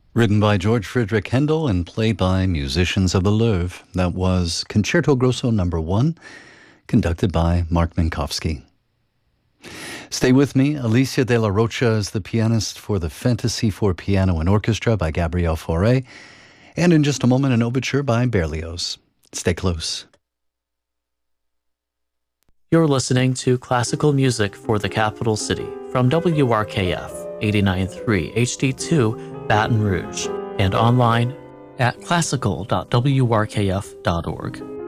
Written by George Friedrich Handel and played by musicians of the Louvre. That was Concerto Grosso No. 1, conducted by Mark Minkowski. Stay with me. Alicia de la Rocha is the pianist for the Fantasy for Piano and Orchestra by Gabriel Fauré. And in just a moment, an overture by Berlioz. Stay close. You're listening to classical music for the capital city from WRKF 89.3 HD2 Baton Rouge and online at classical.wrkf.org.